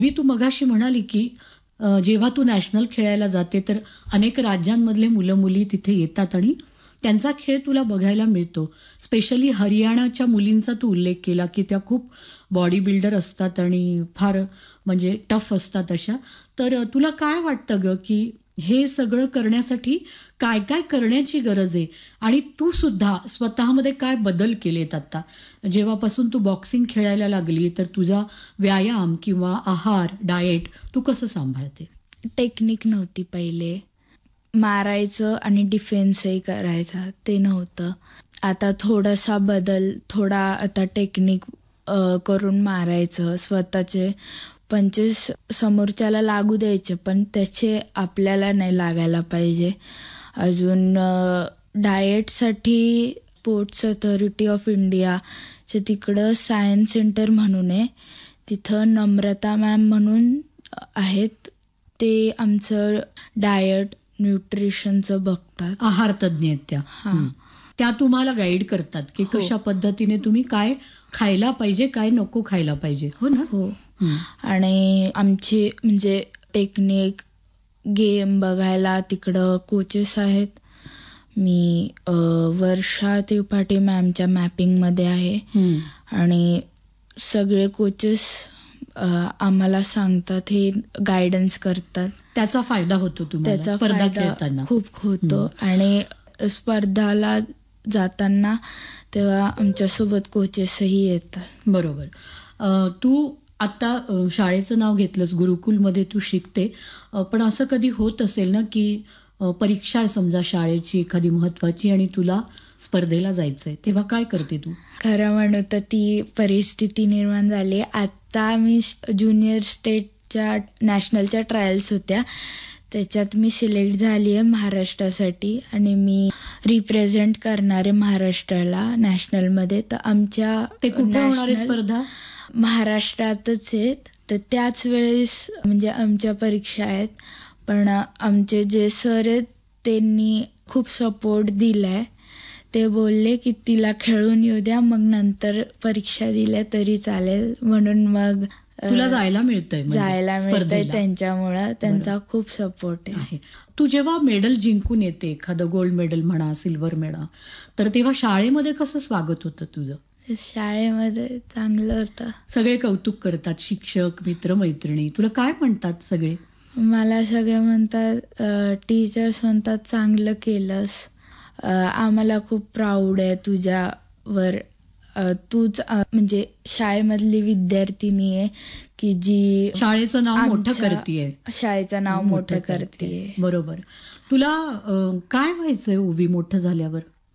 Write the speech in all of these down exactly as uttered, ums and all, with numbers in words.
मी तू मगाशी म्हणाली की अ, जेव्हा तू नॅशनल खेळायला जाते तर अनेक राज्यांमधले मुलं मुली तिथे येतात आणि त्यांचा खेळ तुला बघायला मिळतो. स्पेशली हरियाणाच्या मुलींचा तू उल्लेख केला की त्या खूप बॉडी बिल्डर असतात आणि फार म्हणजे टफ असतात अशा. तर अ, तुला काय वाटतं ग की हे सगळं करण्यासाठी काय काय करण्याची गरज आहे आणि तू सुद्धा स्वतःमध्ये काय बदल केलेत आता जेव्हापासून तू बॉक्सिंग खेळायला लागली तर तुझा व्यायाम किंवा आहार डाएट तू कसं सांभाळते? टेक्निक नव्हती पहिले. मारायचं आणि डिफेन्सही करायचा ते नव्हतं. आता थोडासा बदल, थोडा आता टेक्निक अ, करून मारायचं. स्वतःचे पंचेस समोरच्याला लागू द्यायचे पण त्याचे आपल्याला नाही लागायला पाहिजे. अजून अ, डाएटसाठी स्पोर्ट्स अथॉरिटी ऑफ इंडियाच्या तिकडं सायन्स सेंटर म्हणून आहे. तिथं नम्रता मॅम म्हणून आहेत. ते आमचं डाएट न्यूट्रिशनचं बघतात. आहार तज्ज्ञ आहेत त्या. हं. त्या तुम्हाला गाईड करतात की हो. कशा पद्धतीने तुम्ही काय खायला पाहिजे काय नको खायला पाहिजे. हो ना? हो. हं. आणि आमची म्हणजे टेक्निक गेम बघायला तिकडं कोचेस आहेत. मी अ, वर्षा त्रिपाठी मॅमच्या मॅपिंगमध्ये आहे. हं. आणि सगळे कोचेस अ, आम्हाला सांगतात, हे गायडन्स करतात. त्याचा फायदा होतो तुम्हाला त्याचा स्पर्धा फायदा खेळताना. खूप होतो. आणि स्पर्धाला जाताना तेव्हा आमच्यासोबत कोचेसही येतात. बरोबर. अ, तू आता अ, शाळेचं नाव घेतलंस, गुरुकुलमध्ये तू शिकते. अ, पण असं कधी होत असेल ना की अ, परीक्षा आहे समजा शाळेची एखादी महत्वाची आणि तुला स्पर्धेला जायचंय, तेव्हा काय करते तू? खरं म्हणू तर ती परिस्थिती निर्माण झाली. आता मी ज्युनियर स्टेटच्या नॅशनलच्या ट्रायल्स होत्या, त्याच्यात मी सिलेक्ट झाली आहे महाराष्ट्रासाठी आणि मी रिप्रेझेंट करणार आहे महाराष्ट्राला नॅशनलमध्ये. तर आमच्या ते कुठे होणार आहे नॅशनल स्पर्धा? महाराष्ट्रातच आहेत. तर त्याच वेळेस म्हणजे आमच्या परीक्षा आहेत. पण आमचे जे सर आहेत त्यांनी खूप सपोर्ट दिलाय. ते बोलले की तिला खेळून येऊ द्या, मग नंतर परीक्षा दिल्या तरी चालेल. म्हणून मग अ, तुला जायला मिळतंय म्हणजे जायला मिळतंय स्पर्धेला. त्यांच्यामुळं. त्यांचा खूप सपोर्ट आहे. आहे. तू जेव्हा मेडल जिंकून येते, एखादं गोल्ड मेडल म्हणा, सिल्वर मेडल, तर तेव्हा शाळेमध्ये कसं स्वागत होतं तुझं? शाळेमध्ये चांगलं होतं. सगळे कौतुक करतात, शिक्षक, मित्र, मैत्रिणी. तुला काय म्हणतात सगळे? मला सगळे म्हणतात, टीचर्स म्हणतात चांगलं केलंस, अ, आम्हाला खूप प्राऊड आहे तुझ्यावर. अ, तूच अ, म्हणजे शाळेमधली विद्यार्थिनी आहे की जी शाळेचं नाव मोठं आमच्या करतीये. शाळेचं नाव मोठं करते. बरोबर. तुला अ, काय व्हायचंय ओवी मोठं झाल्यावर?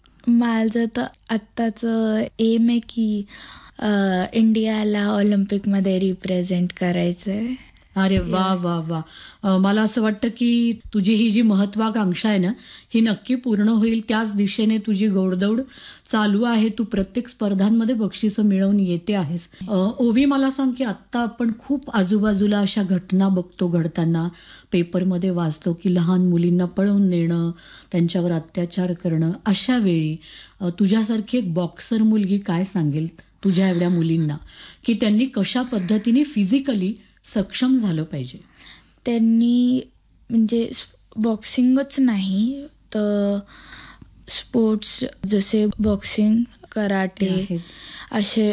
माझं तर आत्ताचं एम आहे की अ, इंडियाला ऑलिम्पिकमध्ये रिप्रेझेंट करायचंय. अरे वा वा वा. अ, मला असं वाटतं की तुझी ही जी महत्वाकांक्षा आहे ना, ही नक्की पूर्ण होईल. त्याच दिशेने तुझी घोडदौड चालू आहे. तू प्रत्येक स्पर्धांमध्ये बक्षिसं मिळवून येते आहेस. अ, ओवी, मला सांग की आत्ता आपण खूप आजूबाजूला अशा घटना बघतो घडताना, पेपरमध्ये वाचतो की लहान मुलींना पळवून नेणं, त्यांच्यावर अत्याचार करणं. अशा वेळी अ, तुझ्यासारखी एक बॉक्सर मुलगी काय सांगेल तुझ्या एवढ्या मुलींना की त्यांनी कशा पद्धतीने फिजिकली सक्षम झालं पाहिजे? त्यांनी म्हणजे बॉक्सिंगच नाही तर स्पोर्ट्स जसे बॉक्सिंग, कराटे असे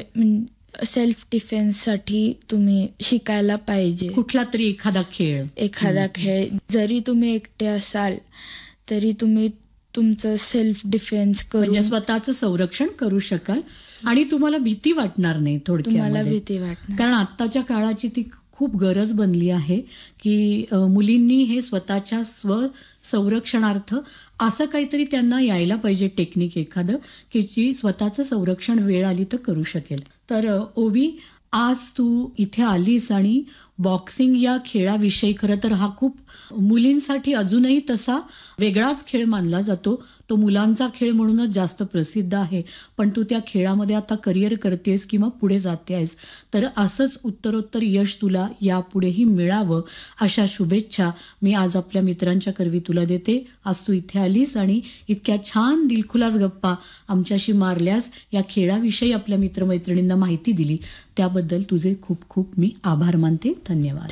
सेल्फ डिफेन्ससाठी तुम्ही शिकायला पाहिजे. कुठला तरी एखादा खेळ एखादा खेळ जरी तुम्ही एकटे असाल तरी तुम्ही तुमचं सेल्फ डिफेन्स करून म्हणजे स्वतःचं संरक्षण करू शकाल आणि तुम्हाला भीती वाटणार नाही थोडक्यात. तुम्हाला भीती वाटणार. कारण आत्ताच्या काळाची ती खूप गरज बनली आहे की अ, मुलींनी हे स्वतःच्या स्व संरक्षणार्थ असं काहीतरी त्यांना यायला पाहिजे, टेक्निक एखादं की जी स्वतःचं संरक्षण वेळ आली तर करू शकेल. तर अ, ओवी, आज तू इथे आलीस आणि बॉक्सिंग या खेळाविषयी, खरं तर हा खूप मुलींसाठी अजूनही तसा वेगळाच खेळ मानला जातो. तो मुलांचा खेळ म्हणूनच जास्त प्रसिद्ध आहे. पण तू त्या खेळामध्ये आता करिअर करतेस किंवा पुढे जाते आहेस. तर असंच उत्तरोत्तर यश तुला यापुढेही मिळावं अशा शुभेच्छा मी आज आपल्या मित्रांच्या करवी तुला देते. आज तू इथे आलीस आणि इतक्या छान दिलखुलास गप्पा आमच्याशी मारल्यास, या खेळाविषयी आपल्या मित्रमैत्रिणींना माहिती दिली, त्याबद्दल तुझे खूप खूप मी आभार मानते. धन्यवाद.